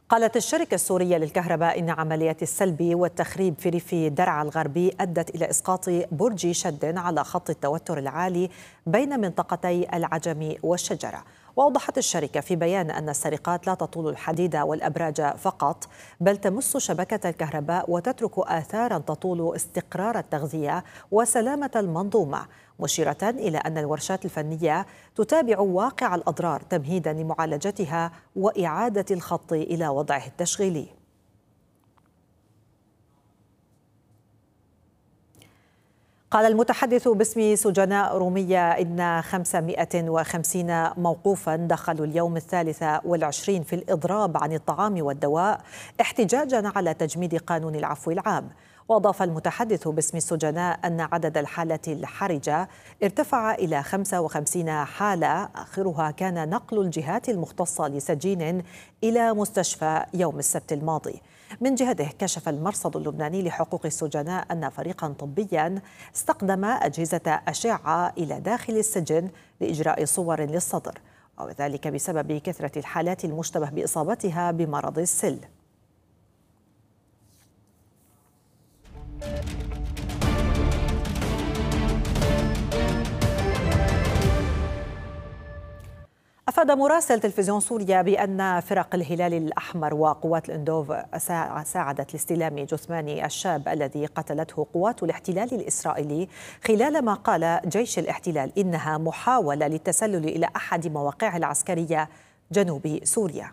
قالت الشركة السورية للكهرباء إن عمليات السلب والتخريب في ريف درعا الغربي أدت إلى إسقاط برج شد على خط التوتر العالي بين منطقتي العجم والشجرة. وأوضحت الشركة في بيان أن السرقات لا تطول الحديد والأبراج فقط، بل تمس شبكة الكهرباء وتترك آثارا تطول استقرار التغذية وسلامة المنظومة، مشيرة إلى أن الورشات الفنية تتابع واقع الأضرار تمهيدا لمعالجتها وإعادة الخط إلى وضعه التشغيلي. قال المتحدث باسم سجناء رومية إن 550 موقوفا دخلوا اليوم 23 في الإضراب عن الطعام والدواء احتجاجا على تجميد قانون العفو العام. وأضاف المتحدث باسم السجناء أن عدد الحالات الحرجة ارتفع إلى 55 حالة، آخرها كان نقل الجهات المختصة لسجين إلى مستشفى يوم السبت الماضي. من جهته كشف المرصد اللبناني لحقوق السجناء أن فريقا طبيا استخدم أجهزة أشعة إلى داخل السجن لإجراء صور للصدر، وذلك بسبب كثرة الحالات المشتبه بإصابتها بمرض السل. أفاد مراسل تلفزيون سوريا بأن فرق الهلال الأحمر وقوات الإندوف ساعدت لاستلام جثمان الشاب الذي قتلته قوات الاحتلال الإسرائيلي، خلال ما قال جيش الاحتلال إنها محاولة للتسلل إلى أحد مواقعه العسكرية جنوب سوريا.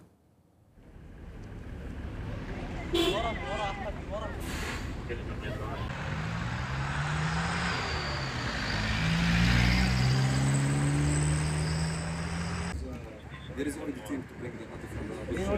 There is already team to bring the body from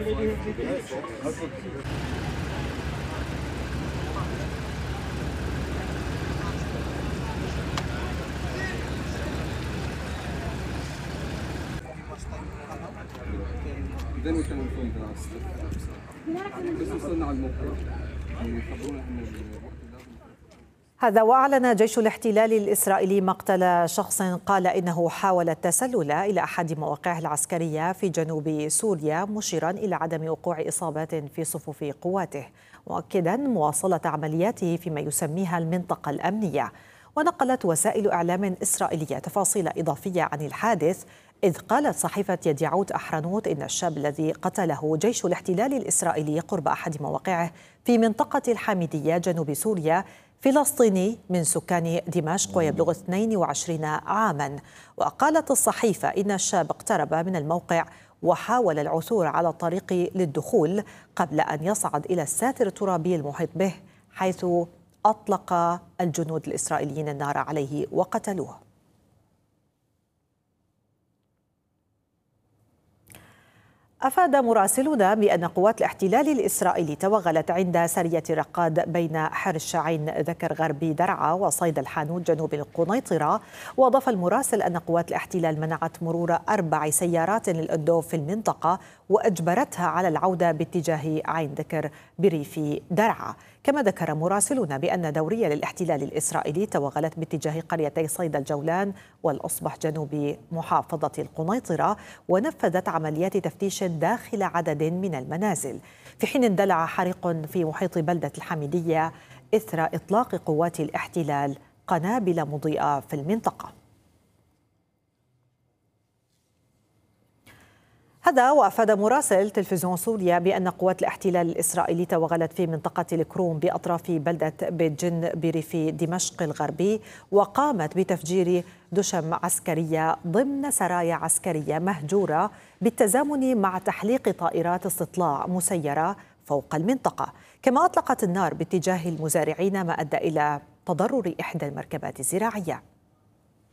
then we can inform the staff. بس وصلنا على الموقع يخبرونا انه هذا. وأعلن جيش الاحتلال الإسرائيلي مقتل شخص قال إنه حاول التسلل إلى أحد مواقعه العسكرية في جنوب سوريا، مشيرا إلى عدم وقوع إصابات في صفوف قواته، مؤكدا مواصلة عملياته فيما يسميها المنطقة الأمنية. ونقلت وسائل إعلام إسرائيلية تفاصيل إضافية عن الحادث، إذ قالت صحيفة يديعوت أحرنوت إن الشاب الذي قتله جيش الاحتلال الإسرائيلي قرب أحد مواقعه في منطقة الحامدية جنوب سوريا فلسطيني من سكان دمشق ويبلغ 22 عاما. وقالت الصحيفة إن الشاب اقترب من الموقع وحاول العثور على الطريق للدخول قبل أن يصعد إلى الساتر الترابي المحيط به، حيث أطلق الجنود الإسرائيليين النار عليه وقتلوه. أفاد مراسلون بأن قوات الاحتلال الإسرائيلي توغلت عند سرية رقاد بين حرش عين ذكر غربي درعا وصيد الحانوت جنوب القنيطرة. وأضاف المراسل أن قوات الاحتلال منعت مرور 4 سيارات للإندوف في المنطقة وأجبرتها على العودة باتجاه عين ذكر بريف درعا. كما ذكر مراسلون بأن دورية للاحتلال الإسرائيلي توغلت باتجاه قريتي صيد الجولان والأصبح جنوب محافظة القنيطرة، ونفذت عمليات تفتيش داخل عدد من المنازل، في حين اندلع حريق في محيط بلدة الحميدية إثر إطلاق قوات الاحتلال قنابل مضيئة في المنطقة. هذا وأفاد مراسل تلفزيون سوريا بأن قوات الاحتلال الإسرائيلي توغلت في منطقة الكروم بأطراف بلدة بيت جن بريف دمشق الغربي، وقامت بتفجير دشم عسكرية ضمن سرايا عسكرية مهجورة بالتزامن مع تحليق طائرات استطلاع مسيرة فوق المنطقة. كما أطلقت النار باتجاه المزارعين، ما أدى إلى تضرر إحدى المركبات الزراعية.